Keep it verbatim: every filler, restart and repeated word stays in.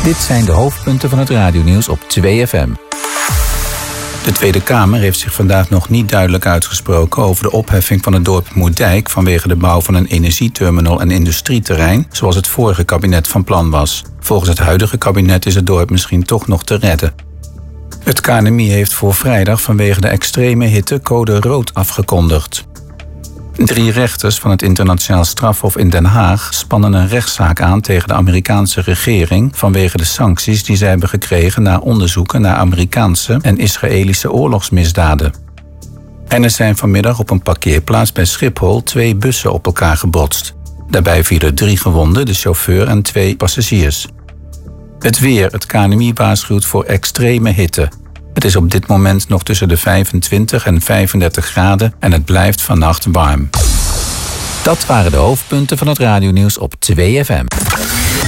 Dit zijn de hoofdpunten van het radionieuws op twee F M. De Tweede Kamer heeft zich vandaag nog niet duidelijk uitgesproken over de opheffing van het dorp Moerdijk vanwege de bouw van een energieterminal en industrieterrein, zoals het vorige kabinet van plan was. Volgens het huidige kabinet is het dorp misschien toch nog te redden. Het K N M I heeft voor vrijdag vanwege de extreme hitte code rood afgekondigd. Drie rechters van het Internationaal Strafhof in Den Haag spannen een rechtszaak aan tegen de Amerikaanse regering vanwege de sancties die zij hebben gekregen na onderzoeken naar Amerikaanse en Israëlische oorlogsmisdaden. En er zijn vanmiddag op een parkeerplaats bij Schiphol twee bussen op elkaar gebotst. Daarbij vielen drie gewonden, de chauffeur en twee passagiers. Het weer. Het K N M I waarschuwt voor extreme hitte. Het is op dit moment nog tussen de vijfentwintig en vijfendertig graden en het blijft vannacht warm. Dat waren de hoofdpunten van het radionieuws op twee F M.